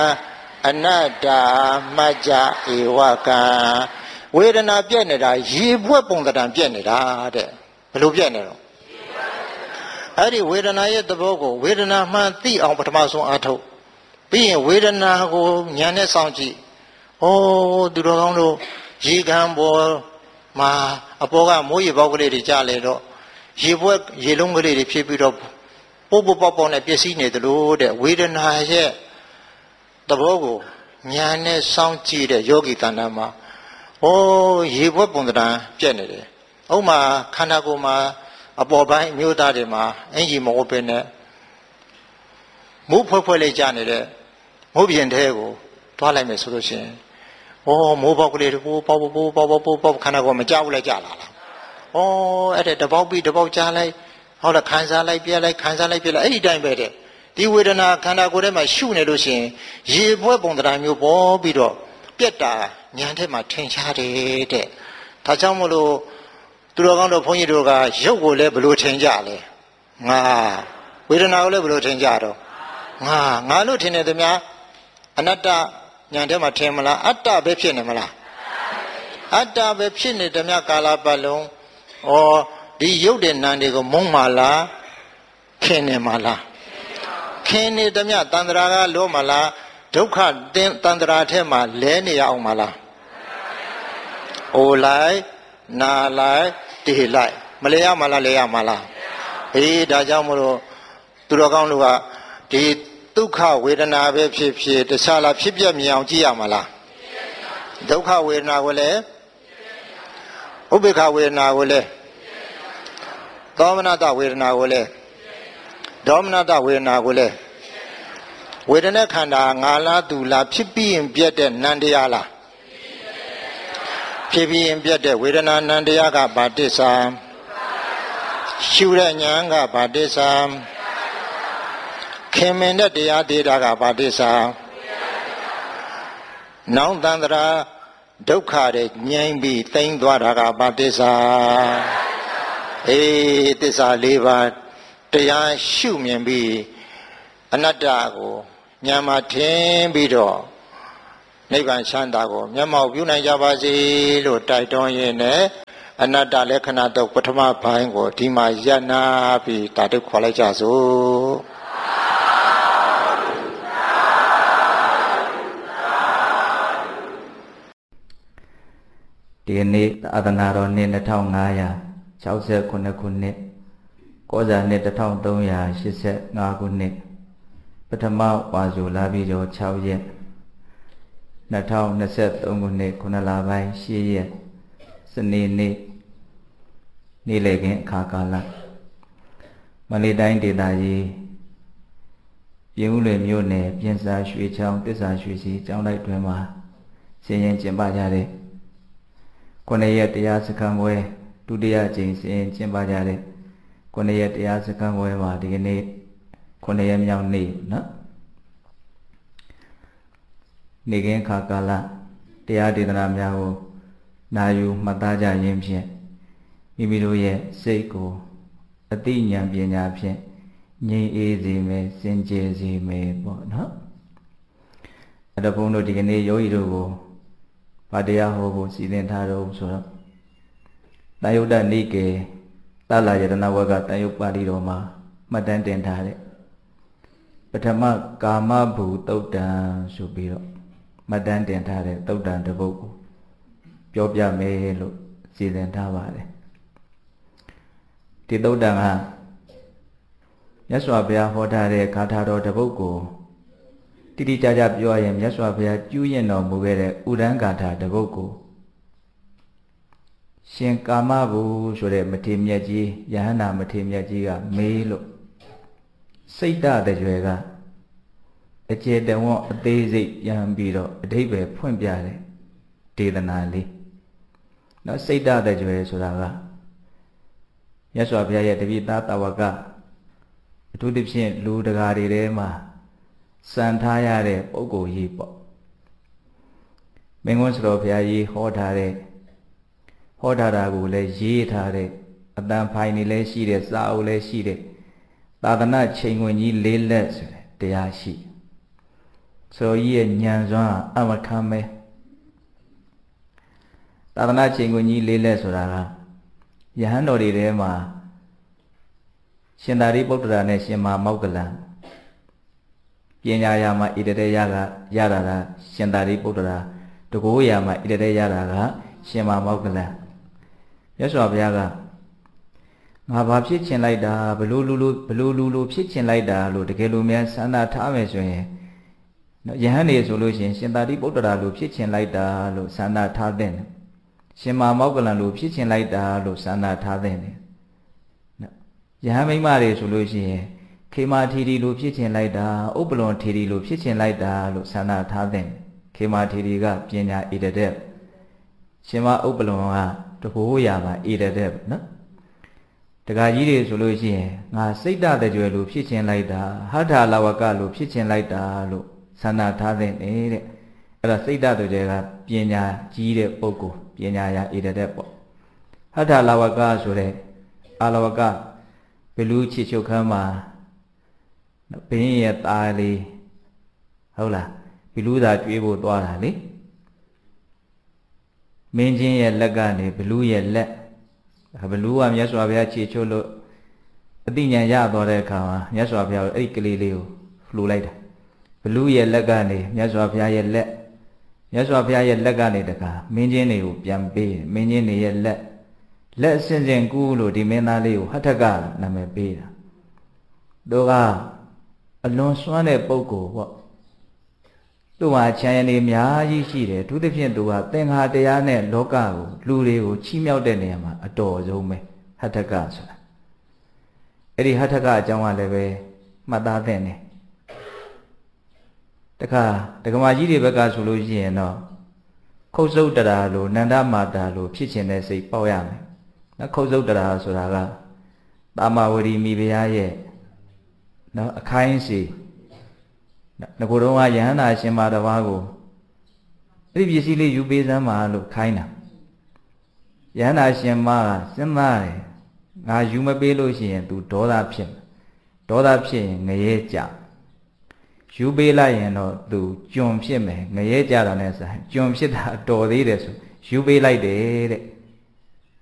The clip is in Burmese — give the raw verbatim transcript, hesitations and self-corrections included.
အနတ္တမัจจဧဝကံဝေဒနာပြက်နေတာရေပွက်ပုံတံပြက်နေတာတဲ့ဘယ်လိုပြက်နေတော့အဲ့ဒီဝေဒနာရဲ့သဘောကိုဝေဒနာမှန်သိအောင်ပထမဆုံးအားထုတ်ပြီးရင်ဝေဒနာကိုဉာဏ်နဲ့စောင့်ကြည့်ဩသူတော်ကောင်းတို့ရေကံပေါ်မှာအပေါ်ကမိုးရေပေါက်ကလေးတွေကြားလေတော့ရေပွက်ရေလုံးကလေးတွေဖြစ်ပြီးတော့ပုတ်ပုတ်ပေါက်ပေါက်နဲ့ပျက်စီးနေသလိုတဲ့ဝေဒနာရဲ့သဘောကိုဉာဏ်နဲ့စောင့်ကြည့်တဲ့ယောဂီတဏ္ဍာမှာဩရေပွက်ပုံတံပြက်နေတယ်ဥပမာခန္ဓာကိုယ်မှာအပေါ်ပိုင်းအမျိုးသားတွေမှာအင်ကြီးမဟုတ်ပဲနဲ့မုတ်ဖွဲ့ဖွဲ့လေးကြားနေတဲ့မုတ်ပြင်ထဲကိုသွားလိုက်မယ်ဆိုလို့ရှိရင်ဩမိုးပေါက်ကလေးတွေပိုးပေါက်ပိုးပေါက်ပေါက်ပိုးပေါက်ခန္ဓာကိုယ်မကြောက်လိုက်ကြလာလားဩအဲ့ဒါတပေါက်ပြီးတပေါက်ကြားလိုက်ဟုတ်လားခံစားလိုက်ပြက်လိုက်ခံစားလိုက်ပြက်လိုက်အဲ့ဒီတိုင်းပဲတဲ့ဒီဝေဒနာခန္ဓာကိုယ်ထဲမှာရှုနေလို့ရှိရင်ရေပွဲပုံတံမျိုးပေါ်ပြီးတော့ပြက်တာညာထဲမှာထင်ရှားတယ်တဲ့ဒါကြောင့်မလို့သူတော်ကောင်းတို့ဘုန်းကြီးတို့ကရုပ်ကိုလည်းဘလို့ထင်ကြလဲငါဝေဒနာကိုလည်းဘလို့ထင်ကြတော့ငါငါလို့ထင်တယ်သူများအနတ္တညာထဲမှာထင်မလားအတ္တပဲဖြစ်နေမလားအတ္တပဲဖြစ်နေတယ်များကာလပတ်လုံးဩဒီရုပ်တဲ့နာမ်တွေကိုမုန်းမလားခင်နေမလားခင်နေတယ်များတန္တရာကလောမလားဒုက္ခတင်းတန္တရာထဲမှာလဲနေရအောင်မလားအိုလိုက်နာလိုက်တေလိုက်မလဲရမလားလဲရမလားအေးဒါကြောင့်မလို့သူတော်ကောင်းတို့ကဒီဒုက္ခဝေဒနာပဲဖြစ်ဖြစ်တခြားလားဖြစ်ပြမြင်အောင်ကြည့်ရမလားဒုက္ခဝေဒနာကိုလည်းဥပေက္ခဝေဒနာကိုလည်းသောမနတဝေဒနာကိုလည်းဒေါမနတဝေဒနာကိုလည်းဝေဒနာခန္ဓာငါလားသူလားဖြစ်ပြီးရင်ပြတ်တဲ့နန္တရားလားဖြစ်ပြီးရင်ပြတ်တဲ့ဝေဒနာနန္တရားကဘာတစ္ဆာရှုတဲ့ဉာဏ်ကဘာတစ္ဆာခင်မင်တဲ့တရားသေးတာကဘာတစ္ဆာနောင်တန္တရာဒုက္ခတွေငြိမ်းပြီးသိမ်းသွားတာကဘာတစ္ဆာအေးတစ္ဆာ၄ပါးတရားရှုမြင်ပြီးအနတ္တကိုဉာဏ်မှာထင်ပြီးတော့နိဗ္ဗာန်ချမ်းသာကိုမျက်မှောက်ပြုနိုင်ကြပါစေလို့တိုက်တွန်းရင်းနဲ့အနတ္တလက္ခဏာတော့ပထမပိုင်းကိုဒီမှာရပ်နာပြီးတာတုခေါ်လိုက်ကြစို့ဒီနေ့သာသနာတော်နှစ်နှစ်nghìn၅ရာ၆ခုခုနှစ်ကောဇာနှစ်တစ်ထောင်သုံးရာရှစ်ဆယ့်ငါးခုနှစ်ပထမဝါဆိုလာပြီးတော့၆ရက်နှစ်nghìn၂၃ခုနှစ်ခုနှစ်လပိုင်းရှစ်ရက်စနေနေ့နေ့လည်ခင်းအခါကာလမန္တလေးတိုင်းဒေသကြီးပြင်ဦးလွင်မြို့နယ်ပြင်စာရွှေချောင်းတစ္ဆာရွှေစီကျောင်းလိုက်တွင်မှာဆင်ရင်ကျင်းပကြတဲ့ခုနှစ်ရက်တရားစခန်းပွဲဒုတိယအကြိမ်ဆင်ရင်ကျင်းပကြတဲ့ခုနှစ်ရက်တရားစခန်းပွဲမှာဒီကနေ့ခုနှစ်ရက်မြောက်နေ့နော်နေကင်းခါကာလတရားဒေသနာများကိုနာယူမှတ်သားကြရင်းဖြင့်မိမိတို့ရဲ့စိတ်ကိုအသိဉာဏ်ပညာဖြင့်ငြိမ်းအေးစေမယ်စင်ကြယ်စေမယ်ပေါ့နော်အဲ့တော့ဘုန်းတို့ဒီကနေ့ယောဂီတို့ကိုဗာတရားဟောဖို့စီစဉ်ထားတော့ဆိုတော့တန်ယုတ်တနိကေသလယတနာဝကတန်ယုတ်ပါဠိတော်မှာမှတ်တမ်းတင်ထားတဲ့ပထမကာမဘူတုတ်တံဆိုပြီးတော့မှတ်တမ်းတင်ထားတဲ့တုတ်တံတစ်ပုဒ်ကိုပြောပြမယ်လို့စီစဉ်ထားပါတယ်ဒီတုတ်တံကမြတ်စွာဘုရားဟောထားတဲ့ဂါထာတော်တစ်ပုဒ်ကိုတိတိကျကျပြောရရင်မြတ်စွာဘုရားကျူးရင်တော်မူခဲ့တဲ့ဥဒန်းဂါထာတစ်ပုဒ်ကိုရှင်ကာမဘူဆိုတဲ့မထေမြတ်ကြီးယဟန္တာမထေမြတ်ကြီးကမေးလို့စိတ်တတကြွယ်ကအကျေတဝအသေးစိတ်ပြန်ပြီးတော့အဓိပ္ပာယ်ဖွင့်ပြတယ်ဒေသနာလေးနော်စိတ်တတကြွယ်ဆိုတာကမြတ်စွာဘုရားရဲ့တပည့်သားတာဝကအထူးသဖြင့်လူတကာတွေထဲမှာစံထားရတဲ့ပုဂ္ဂိုလ်ကြီးပေါ့မင်းကွန်းစတော်ဘုရားကြီးဟောထားတဲ့ဟောထားတာကိုလည်းရေးထားတဲ့အတန်ဖိုင်နေလည်းရှိတဲ့စာအုပ်လည်းရှိတဲ့သာသနာချိန်ဝင်ကြီးလေးလက်ဆိုတဲ့တရားရှိဆိုရဲ့ဉာဏ်စွမ်းအမခံမဲသာသနာချိန်ကိုကြီးလေးလက်ဆိုတာကယဟန်တော်တွေထဲမှာရှင်သာရိပုတ္တရာနဲ့ရှင်မမောက္ကလံပညာရာမှာဣတရေရကရတာကရှင်သာရိပုတ္တရာတကိုးရာမှာဣတရေရတာကရှင်မမောက္ကလံမြတ်စွာဘုရားကငါဘာဖြစ်ချင်လိုက်တာဘလို့လူလူဘလို့လူလူဖြစ်ချင်လိုက်တာလို့တကယ်လို့များဆန္ဒထားမယ်ဆိုရင်ယဟန်နေဆိုလို့ရှိရင်ရှင်သာရိပုတ္တရာလို့ဖြစ်ချင်လိုက်တာလို့ဆန္ဒထားတဲ့ရှင်မမောက္ကလံလို့ဖြစ်ချင်လိုက်တာလို့ဆန္ဒထားတဲ့ယဟန်မိမတွေဆိုလို့ရှိရင်ခေမာထီရီလို့ဖြစ်ချင်လိုက်တာဥပလွန်ထီရီလို့ဖြစ်ချင်လိုက်တာလို့ဆန္ဒထားတဲ့ခေမာထီရီကပညာဣတတဲ့ရှင်မဥပလွန်ကတကိုးရာမှာဣတတဲ့နော်တခါကြီးတွေဆိုလို့ရှိရင်ငါစိတ်တတကြွယ်လို့ဖြစ်ချင်လိုက်တာဟဋ္ဌာလဝကလို့ဖြစ်ချင်လိုက်တာလို့ဆန္ဒထားတဲ့နေတဲ့အဲ့ဒါစိတ်တတကြွယ်ကပညာကြီးတဲ့ပုဂ္ဂိုလ်ပညာရာဣတတဲ့ပေါ့ဟဋ္ဌာလဝကဆိုတဲ့အာလဝကဘလူးချစ်ချုပ်ခမ်းမှာဘင်းရဲ့သားလေးဟုတ်လားဘလူးသာကျွေးဖို့သွားတာလေမင်းချင်းရဲ့လက်ကနေဘလူးရဲ့လက်ဘလူးကမြတ်စွာဘုရားချေချုပ်လို့အသိဉာဏ်ရသွားတဲ့အခါမှာမြတ်စွာဘုရားအဲ့ဒီကလေးလေးကိုလှူလိုက်တာဘလူးရဲ့လက်ကနေမြတ်စွာဘုရားရဲ့လက်မြတ်စွာဘုရားရဲ့လက်ကနေတခါမင်းချင်းတွေကိုပြန်ပေးမင်းချင်းတွေရဲ့လက်လက်အစဉ်စဉ်ကူးလို့ဒီမင်းသားလေးကိုဟထကနာမည်ပေးတာတို့ကအလွန်စွမ်းတဲ့ပုဂ္ဂိုလ်ပေါ့သူ့မှာချမ်းရည်နေအများကြီးရှိတယ်သူသဖြင့်သူကသင်္ခါတရားနဲ့လောကကိုလူတွေကိုချီးမြှောက်တဲ့နေရာမှာအတော်ဆုံးပဲဟထကဆိုတာအဲ့ဒီဟထကအကြောင်းကလည်းပဲမှတ်သားသင့်တယ်တခါဒကမာကြီးတွေဘက်ကဆိုလို့ရှိရင်တော့ခုတ်စုတ်တရာလို့နန္ဒမာတာလို့ဖြစ်ခြင်းတဲ့စိတ်ပေါက်ရမယ်နော်ခုတ်စုတ်တရာဆိုတာကတာမဝရီမိဖုရားရဲ့နော်အခိုင်းစီငကိုယ်တော်ကယဟန္တာရှင်မာတစ်ပါးကိုအဲ့ဒီပစ္စည်းလေးယူပေးစမ်းပါလို့ခိုင်းတာယဟန္တာရှင်မကစဉ်းစားတယ်ငါယူမပေးလို့ရှိရင် तू ဒေါသဖြစ်မယ်ဒေါသဖြစ်ရင်ငရဲကြယူပေးလိုက်ရင်တော့ तू ကျွန်ဖြစ်မယ်ငရဲကြတာနဲ့ဆိုင်ကျွန်ဖြစ်တာတော်သေးတယ်ဆိုယူပေးလိုက်တယ်တဲ့